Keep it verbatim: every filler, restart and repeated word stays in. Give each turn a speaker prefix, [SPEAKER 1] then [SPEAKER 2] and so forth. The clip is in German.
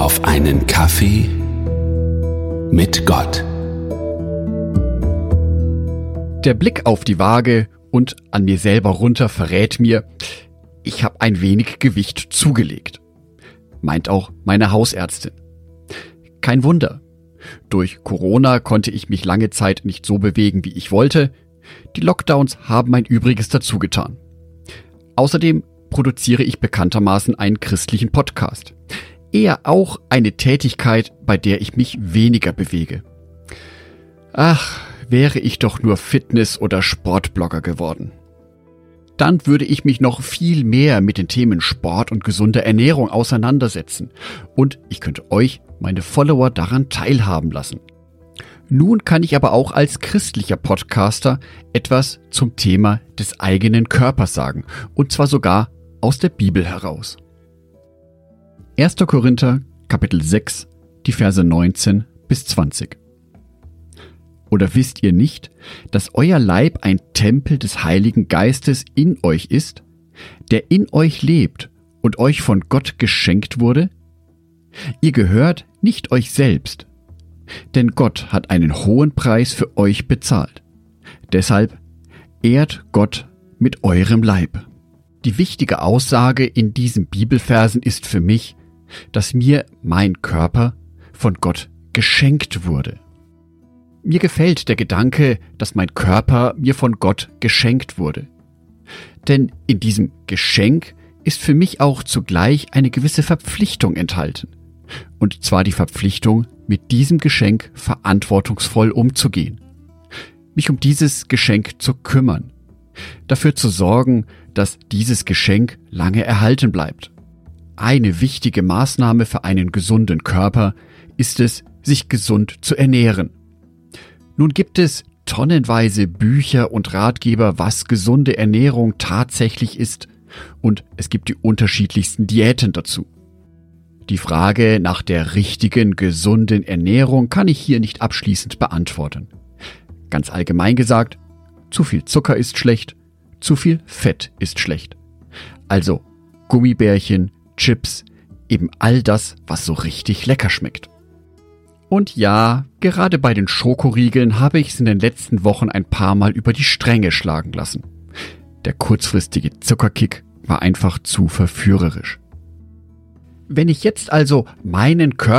[SPEAKER 1] auf einen Kaffee mit Gott.
[SPEAKER 2] Der Blick auf die Waage und an mir selber runter verrät mir, ich habe ein wenig Gewicht zugelegt. Meint auch meine Hausärztin. Kein Wunder. Durch Corona konnte ich mich lange Zeit nicht so bewegen, wie ich wollte. Die Lockdowns haben mein Übriges dazu getan. Außerdem produziere ich bekanntermaßen einen christlichen Podcast. Eher auch eine Tätigkeit, bei der ich mich weniger bewege. Ach, wäre ich doch nur Fitness- oder Sportblogger geworden. Dann würde ich mich noch viel mehr mit den Themen Sport und gesunde Ernährung auseinandersetzen. Und ich könnte euch, meine Follower, daran teilhaben lassen. Nun kann ich aber auch als christlicher Podcaster etwas zum Thema des eigenen Körpers sagen. Und zwar sogar aus der Bibel heraus. erster Korinther, Kapitel sechs, die Verse neunzehn bis zwanzig. Oder wisst ihr nicht, dass euer Leib ein Tempel des Heiligen Geistes in euch ist, der in euch lebt und euch von Gott geschenkt wurde? Ihr gehört nicht euch selbst, denn Gott hat einen hohen Preis für euch bezahlt. Deshalb ehrt Gott mit eurem Leib. Die wichtige Aussage in diesen Bibelversen ist für mich, dass mir mein Körper von Gott geschenkt wurde. Mir gefällt der Gedanke, dass mein Körper mir von Gott geschenkt wurde. Denn in diesem Geschenk ist für mich auch zugleich eine gewisse Verpflichtung enthalten. Und zwar die Verpflichtung, mit diesem Geschenk verantwortungsvoll umzugehen. Mich um dieses Geschenk zu kümmern. Dafür zu sorgen, dass dieses Geschenk lange erhalten bleibt. Eine wichtige Maßnahme für einen gesunden Körper ist es, sich gesund zu ernähren. Nun gibt es tonnenweise Bücher und Ratgeber, was gesunde Ernährung tatsächlich ist, und es gibt die unterschiedlichsten Diäten dazu. Die Frage nach der richtigen, gesunden Ernährung kann ich hier nicht abschließend beantworten. Ganz allgemein gesagt, zu viel Zucker ist schlecht, zu viel Fett ist schlecht. Also Gummibärchen, Chips, eben all das, was so richtig lecker schmeckt. Und ja, gerade bei den Schokoriegeln habe ich es in den letzten Wochen ein paar Mal über die Stränge schlagen lassen. Der kurzfristige Zuckerkick war einfach zu verführerisch. Wenn ich jetzt also meinen Körper